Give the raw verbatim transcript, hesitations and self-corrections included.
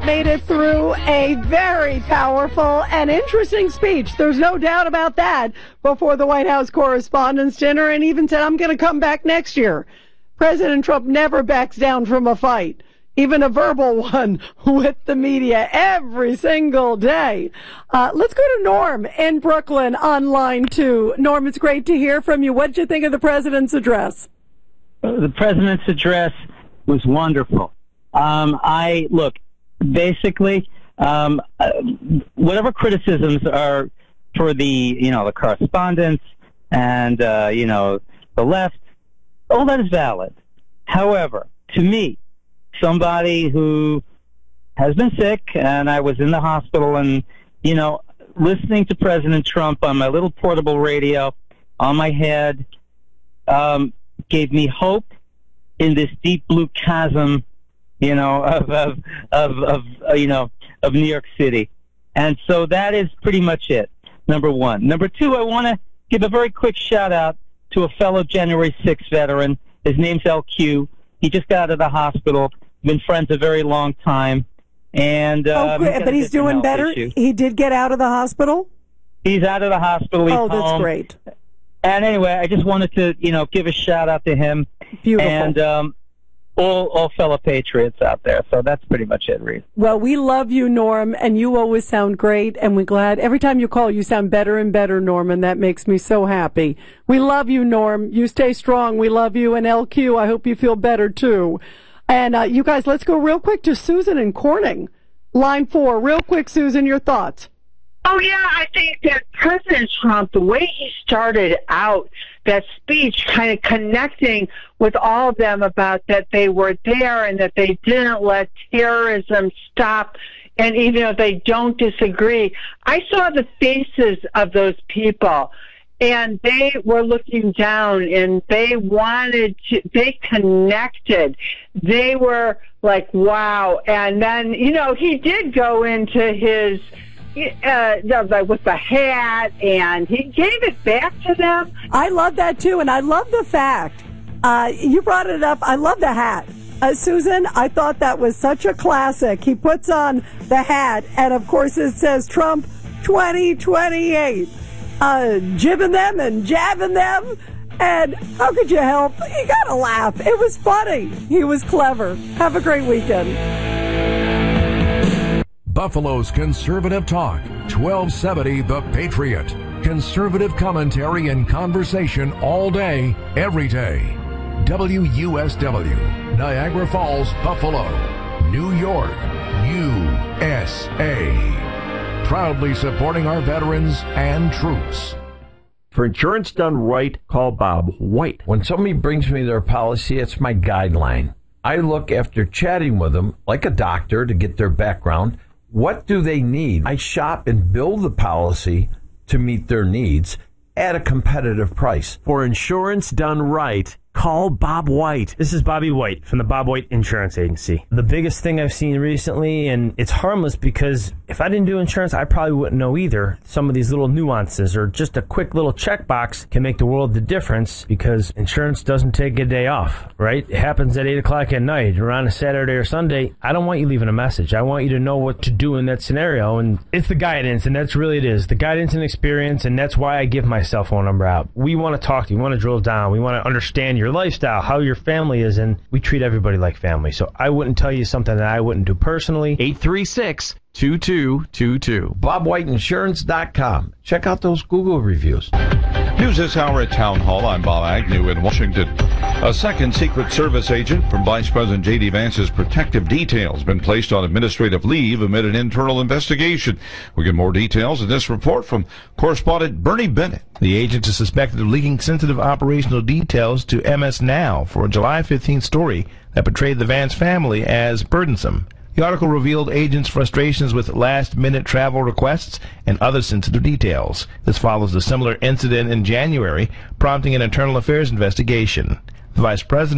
made it through a very powerful and interesting speech. There's no doubt about that before the White House Correspondents' Dinner, and even said, I'm going to come back next year. President Trump never backs down from a fight, even a verbal one with the media every single day. Uh, let's go to Norm in Brooklyn on line two. Norm, it's great to hear from you. What did you think of the president's address? The president's address was wonderful. Um, I, look, basically, um, uh, whatever criticisms are for the, you know, the correspondents and, uh, you know, the left, all that is valid. However, to me, somebody who has been sick, and I was in the hospital, and, you know, listening to President Trump on my little portable radio on my head um, gave me hope in this deep blue chasm, you know, of, of, of, of uh, you know, of New York City. And so that is pretty much it, number one. Number two, I want to give a very quick shout-out to a fellow January sixth veteran. His name's L Q. He just got out of the hospital. Been friends a very long time. And uh, oh, he's but he's doing better? Issue. He did get out of the hospital? He's out of the hospital. He's oh, that's home. Great. And anyway, I just wanted to, you know, give a shout-out to him. Beautiful. And um, all, all fellow patriots out there. So that's pretty much it, Reed. Well, we love you, Norm, and you always sound great, and we're glad. Every time you call, you sound better and better, Norm, and that makes me so happy. We love you, Norm. You stay strong. We love you. And L Q, I hope you feel better, too. And uh, you guys, let's go real quick to Susan in Corning. Line four. Real quick, Susan, your thoughts. Oh, yeah, I think that President Trump, the way he started out that speech, kind of connecting with all of them about that they were there and that they didn't let terrorism stop, and even if they don't disagree, I saw the faces of those people, and they were looking down, and they wanted to, they connected. They were like, wow. And then, you know, he did go into his... Uh, with the hat, and he gave it back to them. I love that, too, and I love the fact, uh, you brought it up, I love the hat. Uh, Susan, I thought that was such a classic. He puts on the hat, and of course it says Trump twenty twenty-eight, uh, jibbing them and jabbing them, and how could you help? You gotta laugh. It was funny. He was clever. Have a great weekend. Buffalo's Conservative Talk, twelve seventy The Patriot. Conservative commentary and conversation all day, every day. W U S W, Niagara Falls, Buffalo, New York, U S A. Proudly supporting our veterans and troops. For insurance done right, call Bob White. When somebody brings me their policy, it's my guideline. I look after chatting with them, like a doctor, to get their background. What do they need? I shop and build the policy to meet their needs at a competitive price. For insurance done right, call Bob White. This is Bobby White from the Bob White Insurance Agency. The biggest thing I've seen recently, and it's harmless because if I didn't do insurance, I probably wouldn't know either. Some of these little nuances or just a quick little checkbox can make the world the difference because insurance doesn't take a day off, right? It happens at eight o'clock at night or on a Saturday or Sunday. I don't want you leaving a message. I want you to know what to do in that scenario, and it's the guidance, and that's really it is. The guidance and experience, and that's why I give my cell phone number out. We want to talk to you. We want to drill down. We want to understand your lifestyle, how your family is, and we treat everybody like family. So I wouldn't tell you something that I wouldn't do personally. eight three six, two two two two. Bob White Insurance dot com. Check out those Google reviews. News this hour at Town Hall. I'm Bob Agnew in Washington. A second Secret Service agent from Vice President J D. Vance's protective detail has been placed on administrative leave amid an internal investigation. We'll get more details in this report from correspondent Bernie Bennett. The agent is suspected of leaking sensitive operational details to M S Now for a July fifteenth story that portrayed the Vance family as burdensome. The article revealed agents' frustrations with last-minute travel requests and other sensitive details. This follows a similar incident in January, prompting an internal affairs investigation. The vice president